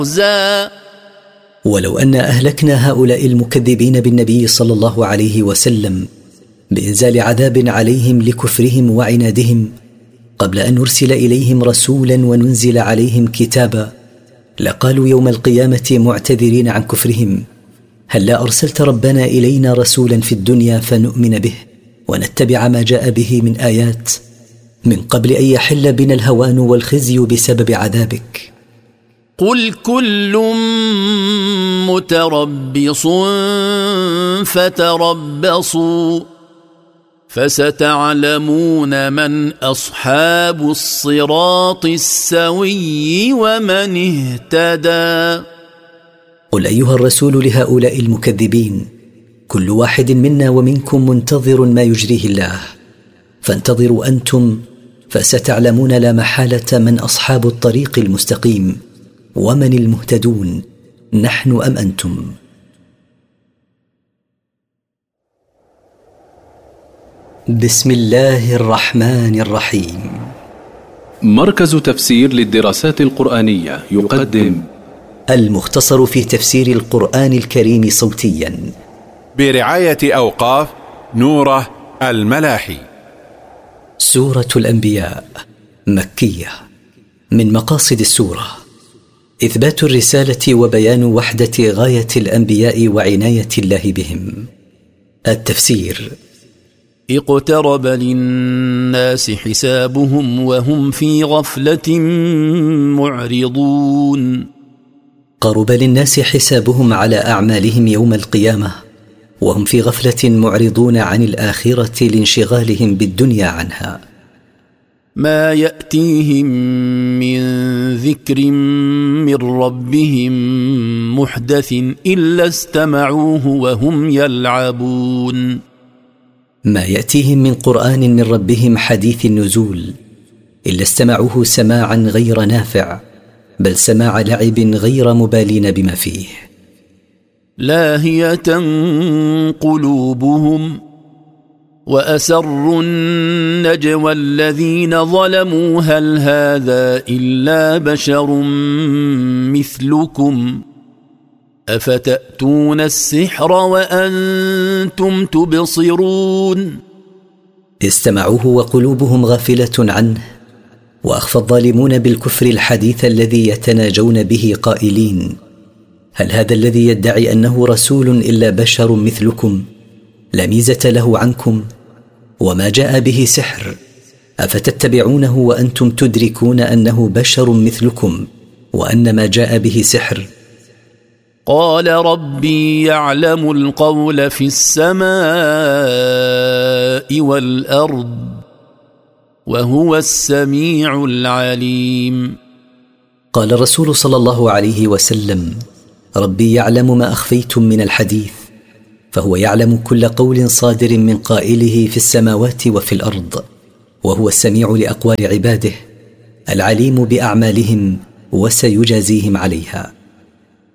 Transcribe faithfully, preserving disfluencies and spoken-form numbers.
ولو أن أهلكنا هؤلاء المكذبين بالنبي صلى الله عليه وسلم بإنزال عذاب عليهم لكفرهم وعنادهم قبل أن نرسل إليهم رسولا وننزل عليهم كتابا، لقالوا يوم القيامة معتذرين عن كفرهم: هل لا أرسلت ربنا إلينا رسولا في الدنيا فنؤمن به ونتبع ما جاء به من آيات من قبل أن يحل بنا الهوان والخزي بسبب عذابك؟ قل كل متربص فتربصوا فستعلمون من أصحاب الصراط السوي ومن اهتدى. قل أيها الرسول لهؤلاء المكذبين: كل واحد منا ومنكم منتظر ما يجريه الله، فانتظروا أنتم فستعلمون لا محالة من أصحاب الطريق المستقيم ومن المهتدون، نحن أم أنتم. بسم الله الرحمن الرحيم. مركز تفسير للدراسات القرآنية يقدم المختصر في تفسير القرآن الكريم صوتيا برعاية أوقاف نوره الملاحي. سورة الأنبياء مكية. من مقاصد السورة إثبات الرسالة وبيان وحدة غاية الأنبياء وعناية الله بهم. التفسير: اقترب للناس حسابهم وهم في غفلة معرضون. قرب للناس حسابهم على أعمالهم يوم القيامة وهم في غفلة معرضون عن الآخرة لانشغالهم بالدنيا عنها. ما يأتيهم من ذكر من ربهم محدث إلا استمعوه وهم يلعبون. ما يأتيهم من قرآن من ربهم حديث النزول إلا استمعوه سماعا غير نافع، بل سماع لعب غير مبالين بما فيه. لاهية قلوبهم وأسروا النجوى الذين ظلموا هل هذا إلا بشر مثلكم أفتأتون السحر وأنتم تبصرون. استمعوه وقلوبهم غافلة عنه، وأخفى الظالمون بالكفر الحديث الذي يتناجون به قائلين: هل هذا الذي يدعي أنه رسول إلا بشر مثلكم لا ميزة له عنكم وما جاء به سحر، أفتتبعونه وأنتم تدركون أنه بشر مثلكم وأن ما جاء به سحر؟ قال ربي يعلم القول في السماء والأرض وهو السميع العليم. قال الرسول صلى الله عليه وسلم: ربي يعلم ما أخفيتم من الحديث، فهو يعلم كل قول صادر من قائله في السماوات وفي الأرض، وهو السميع لأقوال عباده العليم بأعمالهم وسيجازيهم عليها.